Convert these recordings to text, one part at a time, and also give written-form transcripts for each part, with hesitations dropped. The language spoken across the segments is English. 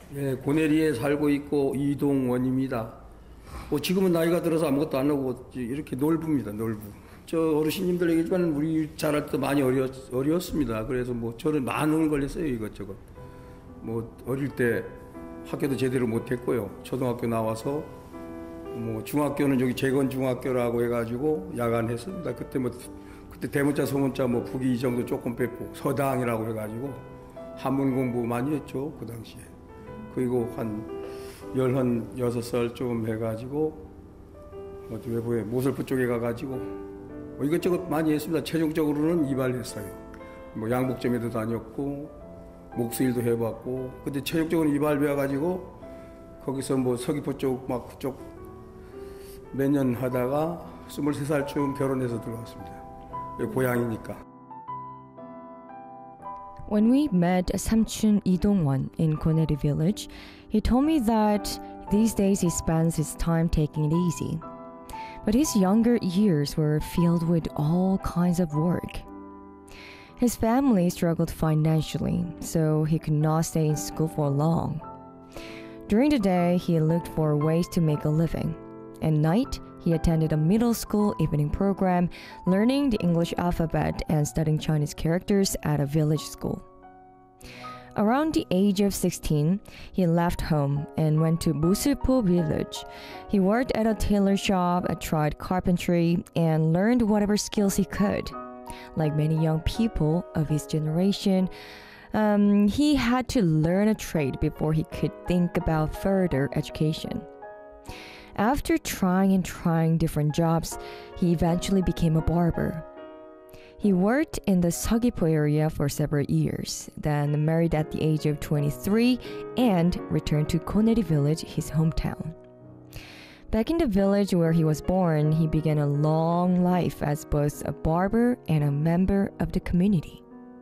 예, 고내리에 살고 있고 이동원입니다. 뭐 지금은 나이가 들어서 아무것도 안 하고 이렇게 놀부입니다. 놀부. 저 어르신님들 얘기지만 우리 자랄 때 많이 어려웠습니다. 그래서 뭐 저는 많은 걸렸어요 이것저것. 뭐 어릴 때 학교도 제대로 못했고요. 초등학교 나와서 뭐 중학교는 여기 재건 중학교라고 해가지고 야간했습니다. 그때 대문자 소문자 뭐 북이 이 정도 조금 뺐고 서당이라고 해가지고 한문 공부 많이 했죠 그 당시에. 그리고 한 16살 해가지고 어디 외부에 모슬프 쪽에 가가지고 뭐 이것저것 많이 했습니다. 최종적으로는 이발했어요. 뭐 양복점에도 다녔고 목수일도 해봤고 근데 최종적으로 이발 배워가지고 거기서 뭐 서귀포 쪽 막 그쪽 몇 년 하다가 23살쯤 결혼해서 들어왔습니다. 고향이니까. When we met Samchun Idongwon in Koneri village, he told me that these days he spends his time taking it easy. But his younger years were filled with all kinds of work. His family struggled financially, so he could not stay in school for long. During the day, he looked for ways to make a living. At night, he attended a middle school evening program, learning the English alphabet and studying Chinese characters at a village school. Around the age of 16, he left home and went to Musulpo village. He worked at a tailor shop, tried carpentry, and learned whatever skills he could. Like many young people of his generation, he had to learn a trade before he could think about further education. After trying different jobs, he eventually became a barber. He worked in the Seogwipo area for several years, then married at the age of 23 and returned to Koneri village, his hometown. Back in the village where he was born, he began a long life as both a barber and a member of the community.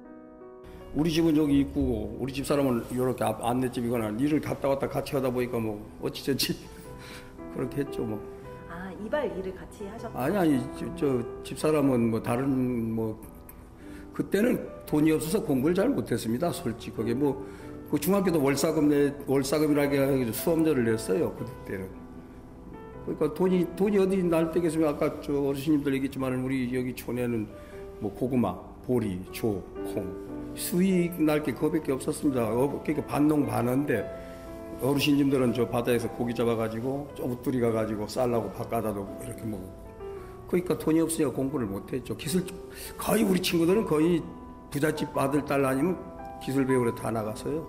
우리 집은 여기 있고 우리 집 사람은 이렇게 안내집이거나 일을 갔다 왔다 같이 하다 보니까 뭐 어찌저찌 그렇게 했죠 뭐. 아 이발 일을 같이 하셨고? 아니 저 집사람은 뭐 다른 뭐 그때는 돈이 없어서 공부를 잘 못했습니다. 솔직하게 그 중학교도 월사금이라게 해서 수험료를 냈어요 그때는. 그러니까 돈이 어디 날 때겠으면 아까 저 어르신님들 얘기했지만 우리 여기 촌에는 뭐 고구마, 보리, 조, 콩 수익 날 게 그거밖에 없었습니다. 그러니까 반농 반언데. 어르신님들은 저 바다에서 고기 잡아가지고 쪼부뚜리 가가지고 쌀라고 바꿔다 놓고 이렇게 먹고 그러니까 돈이 없으니까 공부를 못했죠. 거의 우리 친구들은 거의 부잣집 아들 딸 아니면 기술 배우러 다 나갔어요.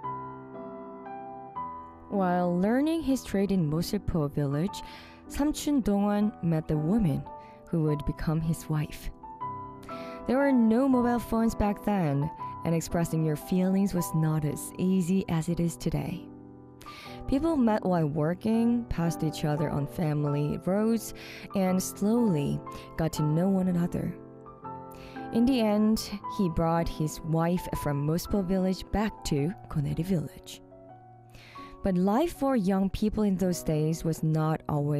While learning his trade in Mosilpo village, Samchun Dongwon met the woman who would become his wife. There were no mobile phones back then, and expressing your feelings was not as easy as it is today. People met while working, passed each other on family roads, and slowly got to know one another. In the end, he brought his wife from Mosilpo village back to Koneri village. But life for young people in those days was not always